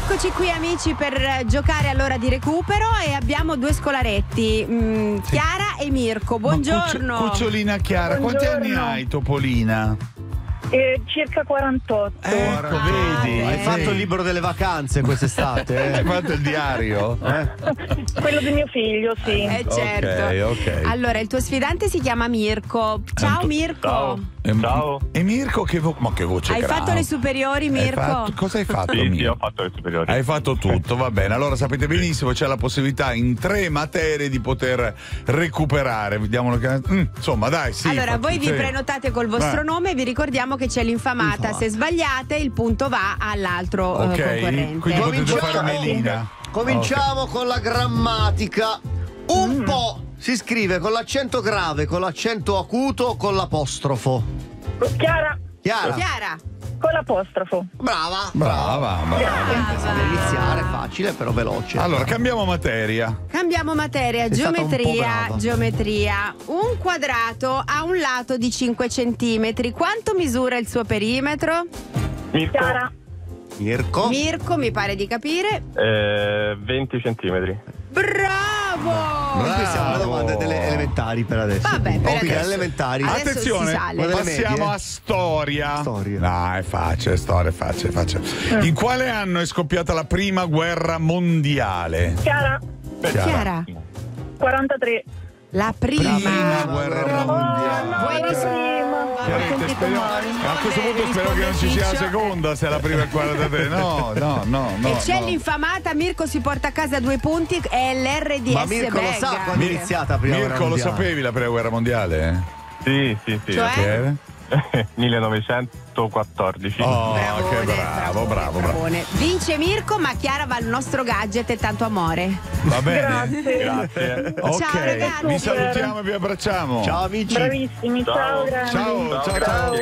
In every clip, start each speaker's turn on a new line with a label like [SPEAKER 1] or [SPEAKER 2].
[SPEAKER 1] Eccoci qui amici per giocare all'ora di recupero e abbiamo due scolaretti, Chiara e Mirko. Buongiorno.
[SPEAKER 2] Cucciolina Chiara, quanti anni hai, Topolina?
[SPEAKER 3] Circa 48.
[SPEAKER 2] Ecco, vedi.
[SPEAKER 4] Hai fatto il libro delle vacanze quest'estate?
[SPEAKER 2] Hai fatto il diario?
[SPEAKER 3] Quello di mio figlio, sì.
[SPEAKER 1] Certo.
[SPEAKER 2] Ok.
[SPEAKER 1] Allora, il tuo sfidante si chiama Mirko. Ciao Mirko.
[SPEAKER 5] Ciao.
[SPEAKER 2] E Mirko che voce
[SPEAKER 1] Hai
[SPEAKER 2] grave.
[SPEAKER 1] fatto le superiori, Mirko?
[SPEAKER 2] Cosa hai fatto?
[SPEAKER 5] Sì,
[SPEAKER 2] Mirko?
[SPEAKER 5] ho fatto le superiori.
[SPEAKER 2] Hai fatto tutto, va bene. Allora sapete benissimo, c'è la possibilità in 3 materie di poter recuperare. Vediamolo che. Insomma, dai, sì.
[SPEAKER 1] Allora, voi vi
[SPEAKER 2] sì.
[SPEAKER 1] prenotate col vostro nome e vi ricordiamo che c'è l'infamata. Se sbagliate, il punto va all'altro concorrente.
[SPEAKER 2] Quindi potete fare melina.
[SPEAKER 4] Cominciamo con la grammatica. Un po' si scrive con l'accento grave, con l'accento acuto o con l'apostrofo?
[SPEAKER 3] Chiara,
[SPEAKER 1] Chiara.
[SPEAKER 3] con l'apostrofo.
[SPEAKER 4] Brava.
[SPEAKER 1] Brava.
[SPEAKER 4] Iniziare facile però veloce.
[SPEAKER 2] Allora, cambiamo materia.
[SPEAKER 1] Cambiamo materia,
[SPEAKER 4] Sei stata un po' brava.
[SPEAKER 1] geometria. Un quadrato ha un lato di 5 centimetri. Quanto misura il suo perimetro?
[SPEAKER 3] Chiara,
[SPEAKER 1] Mirko, mi pare di capire.
[SPEAKER 5] 20 centimetri.
[SPEAKER 1] Bravo!
[SPEAKER 4] Queste sono le domande delle elementari per adesso.
[SPEAKER 1] Vabbè, per
[SPEAKER 4] Quindi
[SPEAKER 1] adesso.
[SPEAKER 4] alle elementari.
[SPEAKER 1] Adesso
[SPEAKER 2] Attenzione,
[SPEAKER 1] si sale.
[SPEAKER 4] Delle
[SPEAKER 2] passiamo
[SPEAKER 4] medie?
[SPEAKER 2] a storia.
[SPEAKER 4] Storia.
[SPEAKER 2] No, è facile, storia, facile. In quale anno è scoppiata la prima guerra mondiale?
[SPEAKER 3] Chiara,
[SPEAKER 1] Chiara,
[SPEAKER 3] 43.
[SPEAKER 1] la prima.
[SPEAKER 2] guerra mondiale.
[SPEAKER 1] Vuoi
[SPEAKER 2] Chiaramente, a questo punto spero che non ci sia la seconda, se è la prima e il 43. No.
[SPEAKER 1] E c'è l'infamata, Mirko si porta a casa 2 punti, è l'RDS
[SPEAKER 4] Ma Mirko lo sa quando è iniziata la prima guerra
[SPEAKER 2] Mirko, lo
[SPEAKER 4] mondiale?
[SPEAKER 2] sapevi la prima guerra mondiale?
[SPEAKER 5] Sì.
[SPEAKER 1] Cioè?
[SPEAKER 2] Che era?
[SPEAKER 5] 1914.
[SPEAKER 2] Oh,
[SPEAKER 1] Bravone,
[SPEAKER 2] che bravo.
[SPEAKER 1] bravone. Vince Mirko, ma Chiara va al nostro gadget e tanto amore.
[SPEAKER 2] Va bene.
[SPEAKER 5] Grazie.
[SPEAKER 2] Ok,
[SPEAKER 1] Ciao, ragazzi.
[SPEAKER 2] vi salutiamo e vi abbracciamo.
[SPEAKER 4] Ciao amici.
[SPEAKER 3] Bravissimi, ciao, grandi.
[SPEAKER 2] Ciao.
[SPEAKER 5] Grazie.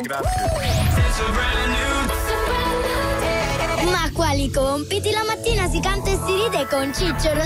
[SPEAKER 6] Ma quali compiti? La mattina si canta e si ride con Ciccio,